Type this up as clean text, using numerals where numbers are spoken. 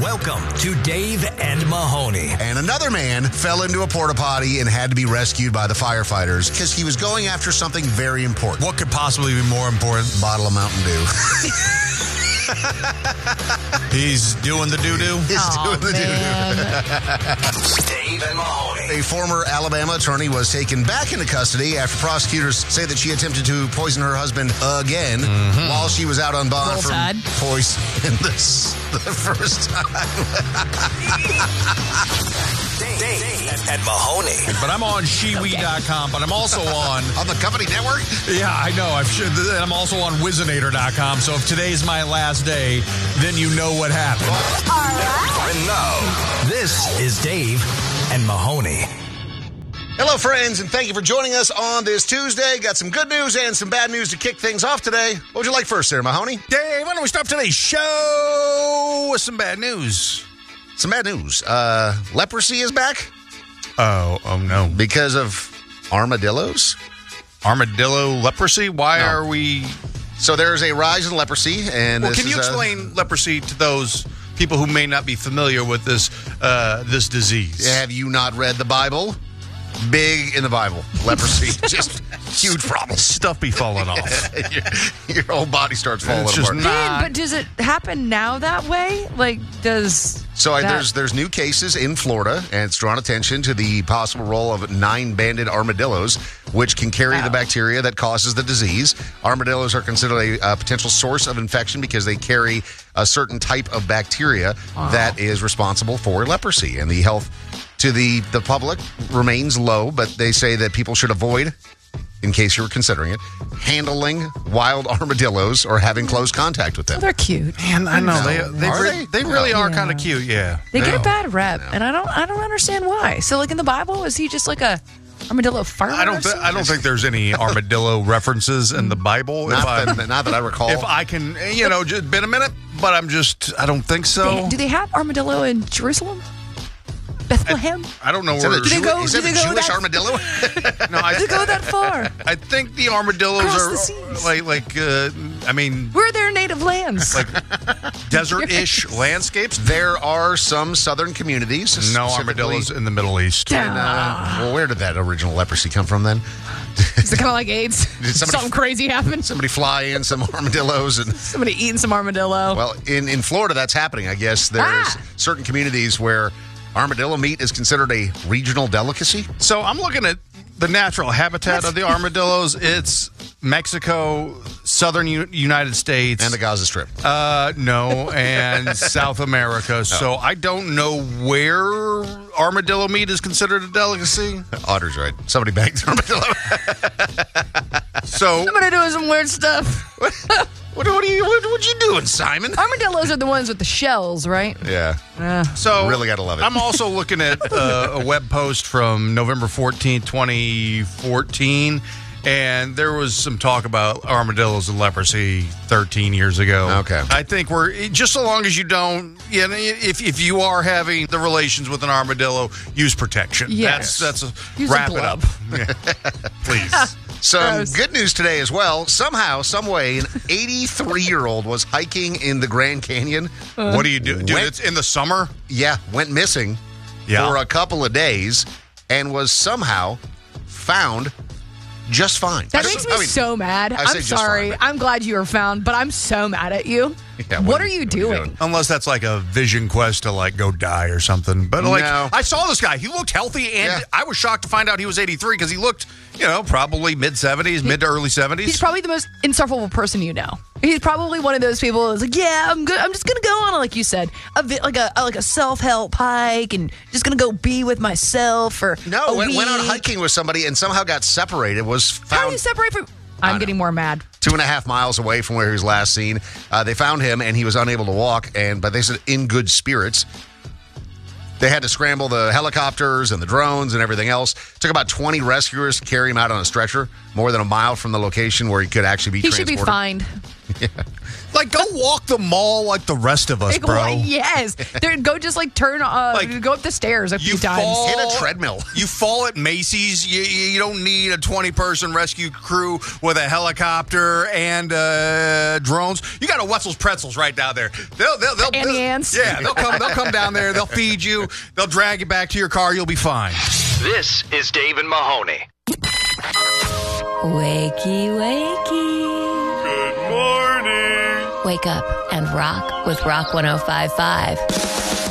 Welcome to Dave and Mahoney. And another man fell into a porta potty and had to be rescued by the firefighters because he was going after something very important. What could possibly be more important? Bottle of Mountain Dew. He's doing the doo-doo? He's doing the doo-doo. Dave and Mahoney. A former Alabama attorney was taken back into custody after prosecutors say that she attempted to poison her husband again while she was out on bond for poison the first time. Dave and Mahoney. But I'm on Shiwi.com, but I'm also on the company network? Yeah, I know. I'm also on Wizinator.com, so if today's my last day, then you know what happened. All right. And now, this is Dave and Mahoney. Hello, friends, and thank you for joining us on this Tuesday. Got some good news and some bad news to kick things off today. What would you like first there, Mahoney? Dave, why don't we start today's show with some bad news? Some bad news. Leprosy is back. Oh no. Because of armadillos? Armadillo leprosy? Why are we... So there's a rise in leprosy, and can you explain leprosy to those people who may not be familiar with this disease? Have you not read the Bible? Big in the Bible. Leprosy. Just huge problem. Stuff be falling off. Your whole body starts falling apart. But does it happen now that way? There's new cases in Florida, and it's drawn attention to the possible role of 9-banded armadillos, which can carry the bacteria that causes the disease. Armadillos are considered a potential source of infection because they carry a certain type of bacteria that is responsible for leprosy, and the health to the public remains low, but they say that people should avoid, in case you were considering it, handling wild armadillos or having close contact with them. Oh, they're cute. Man, I know. They really are kind of cute, yeah. They get a bad rep, and I don't understand why. So, in the Bible, is he just like a armadillo farmer? I don't think there's any armadillo references in the Bible. Not that I recall. If I can, just been a minute, but I don't think so. Do they have armadillo in Jerusalem? Bethlehem? I don't know where. Is that a Jewish armadillo? No, do they go that far? I think the armadillos are where are their native lands? Like desert-ish landscapes. There are some southern communities. No armadillos in the Middle East. Where did that original leprosy come from then? Is it kind of like AIDS? Did something crazy happen? Somebody fly in some armadillos and somebody eating some armadillo. Well, in Florida, that's happening. I guess there's certain communities where armadillo meat is considered a regional delicacy. So I'm looking at the natural habitat of the armadillos. It's Mexico, southern United States. And the Gaza Strip. No, and South America. Oh. So I don't know where armadillo meat is considered a delicacy. Otter's right. Somebody bagged armadillo. Somebody doing some weird stuff. What are you doing, Simon? Armadillos are the ones with the shells, right? Yeah. So really got to love it. I'm also looking at a web post from November 14th, 2014, and there was some talk about armadillos and leprosy 13 years ago. Okay. I think we're just so long as you don't, if you are having the relations with an armadillo, use protection. Yes. Wrap it up. Please. Some good news today as well. Somehow, some way, an 83-year-old was hiking in the Grand Canyon. What do you do? Dude, it's in the summer? Yeah, went missing for a couple of days and was somehow found just fine. That makes me so mad. I'm sorry. Fine, I'm glad you were found, but I'm so mad at you. Yeah, what are you doing? Unless that's like a vision quest to go die or something. But no. I saw this guy. He looked healthy, and I was shocked to find out he was 83 because he looked, probably mid-70s, mid to early 70s. He's probably the most insufferable person you know. He's probably one of those people that's like, yeah, I'm good. I'm just gonna go on, like you said, like a self-help hike, and just gonna go be with myself for went on hiking with somebody and somehow got separated. Was found. How do you separate from? I'm getting more mad. 2.5 miles away from where he was last seen. They found him, and he was unable to walk, but they said in good spirits. They had to scramble the helicopters and the drones and everything else. Took about 20 rescuers to carry him out on a stretcher, more than a mile from the location where he could actually be transported. He should be fined. Like, go walk the mall like the rest of us, bro. Yes. Go just turn, go up the stairs a few times. Hit a treadmill. You fall at Macy's. You don't need a 20-person rescue crew with a helicopter and drones. You got a Wetzel's Pretzels right down there. They'll Annie Ann's. Yeah, they'll come down there. They'll feed you. They'll drag you back to your car. You'll be fine. This is Dave and Mahoney. Wakey, wakey. Good morning. Wake up and rock with Rock 105.5.